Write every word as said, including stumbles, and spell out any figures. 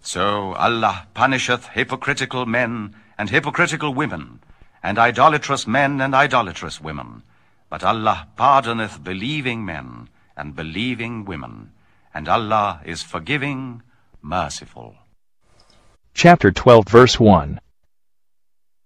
So Allah punisheth hypocritical men and hypocritical women, and idolatrous men and idolatrous women. But Allah pardoneth believing men and believing women, and Allah is forgiving, merciful. Chapter twelve, verse one.